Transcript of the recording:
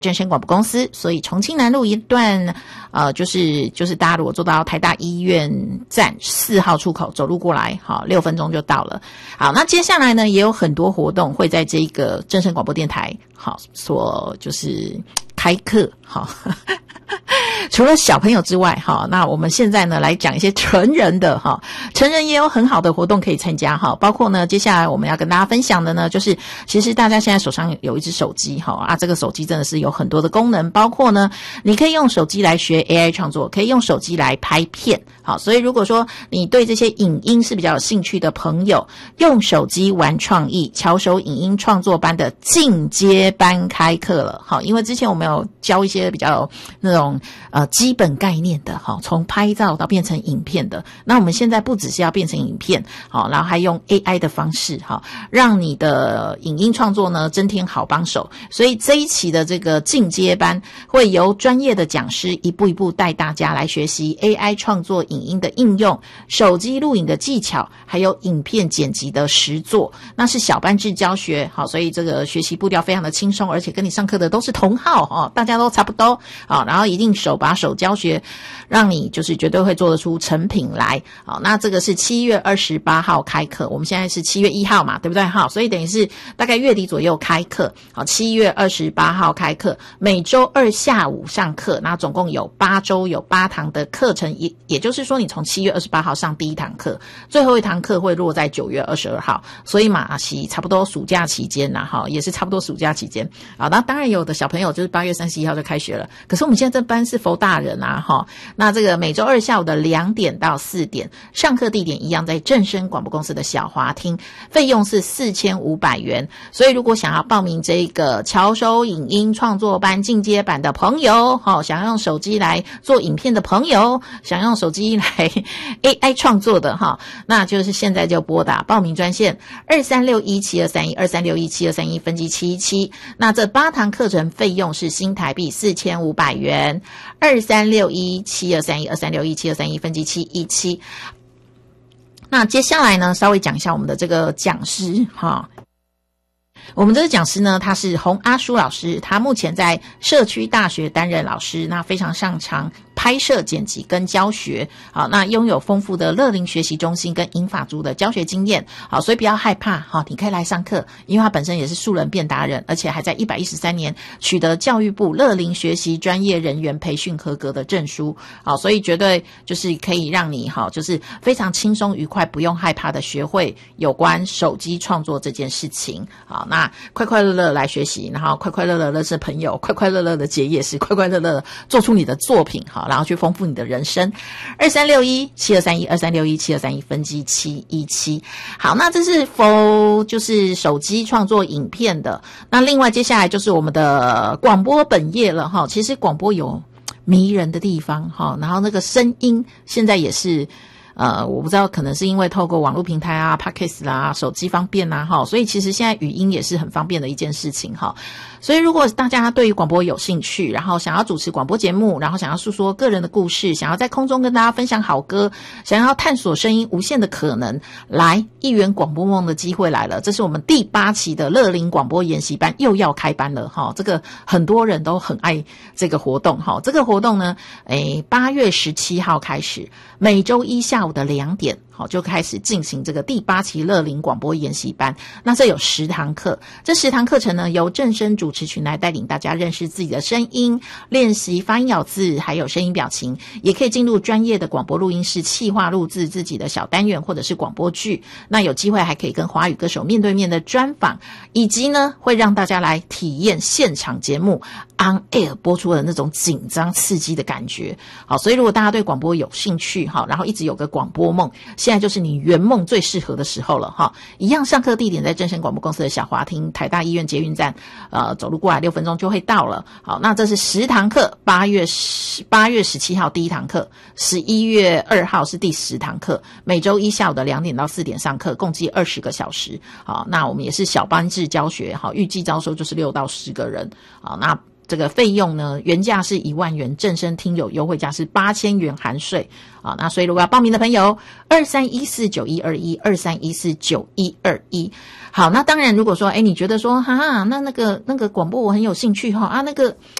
正声广播公司，所以重庆南路一段就是大家如果坐到台大医院站4号出口走路过来，好，6分钟就到了。好，那接下来呢也有很多活动会在这个正声广播电台好所就是开课好。除了小朋友之外哈，那我们现在呢来讲一些成人的哈，成人也有很好的活动可以参加哈，包括呢接下来我们要跟大家分享的呢，就是其实大家现在手上有一只手机哈这个手机真的是有很多的功能，包括呢你可以用手机来学 AI 创作，可以用手机来拍片，好，所以如果说你对这些影音是比较有兴趣的朋友，用手机玩创意巧手影音创作班的进阶班开课了，好，因为之前我们有教一些比较那种基本概念的哈，从拍照到变成影片的，那我们现在不只是要变成影片，好，然后还用 AI 的方式哈，让你的影音创作呢增添好帮手。所以这一期的这个进阶班会由专业的讲师一步一步带大家来学习 AI 创作影音的应用，手机录影的技巧，还有影片剪辑的实作，那是小班制教学，好，所以这个学习步调非常的轻松，而且跟你上课的都是同好哦，大家都差不多好，然后一定手把手教学，让你就是绝对会做得出成品来。好，那这个是7月28号开课，我们现在是7月1号嘛，对不对？好，所以等于是大概月底左右开课。好，7月28号开课，每周2下午上课，那总共有8周，有8堂的课程，也就是说你从7月28号上第一堂课，最后一堂课会落在9月22号，所以嘛差不多暑假期间啦，也是差不多暑假期间。好，那当然有的小朋友就是8月31号就开学了，可是我们现在这班是佛大人啊，那这个每周2下午的2点到4点，上课地点一样在正声广播公司的小华厅，费用是4500元。所以如果想要报名这个巧手影音创作班进阶版的朋友，想要用手机来做影片的朋友，想要用手机来 AI 创作的那就是现在就拨打报名专线23617231 23617231分机717，那这8堂课程费用是新台币4500元，23617231 23617231分机717。那接下来呢，稍微讲一下我们的这个讲师我们这个讲师呢，他是洪阿舒老师，他目前在社区大学担任老师，那非常擅长拍摄、剪辑跟教学，好，那拥有丰富的乐龄学习中心跟银发族的教学经验，好，所以不要害怕，好，你可以来上课，因为他本身也是素人变达人，而且还在113年取得教育部乐龄学习专业人员培训合格的证书，好，所以绝对就是可以让你就是非常轻松愉快，不用害怕的学会有关手机创作这件事情，好，那快快乐乐来学习，然后快快乐乐认识朋友，快快乐乐的结业时，快快乐乐做出你的作品，好，然后去丰富你的人生。23617231 23617231分机717。好，那这是就是手机创作影片的。那另外接下来就是我们的广播本业了其实广播有迷人的地方然后那个声音现在也是我不知道，可能是因为透过网络平台啊 Podcast 啦，手机方便啊所以其实现在语音也是很方便的一件事情所以如果大家对于广播有兴趣，然后想要主持广播节目，然后想要诉说个人的故事，想要在空中跟大家分享好歌，想要探索声音无限的可能，来一圆广播梦的机会来了。这是我们第8期的乐龄广播研习班又要开班了这个很多人都很爱这个活动这个活动呢8月17号开始，每周1下午的2点就开始进行这个第8期乐龄广播研习班。那这有10堂课，这10堂课程呢由正声主持群来带领大家认识自己的声音，练习发音咬字，还有声音表情，也可以进入专业的广播录音室企划录制自己的小单元或者是广播剧。那有机会还可以跟华语歌手面对面的专访，以及呢会让大家来体验现场节目 on air 播出的那种紧张刺激的感觉。好，所以如果大家对广播有兴趣然后一直有个广播梦，现在就是你圆梦最适合的时候了一样上课地点在正声广播公司的小华厅，台大医院捷运站走路过来6分钟就会到了。好，那这是10堂课，8月17号第一堂课，11月2号是第10堂课，每周1下午的2点到4点上课，共计20个小时。好，那我们也是小班制教学，预计招收就是6到10个人。好，那这个费用呢，原价是1万元，正声听友优惠价是8000元含税啊。那所以如果要报名的朋友，23149121，23149121。好，那当然如果说你觉得说那个广播我很有兴趣哈那个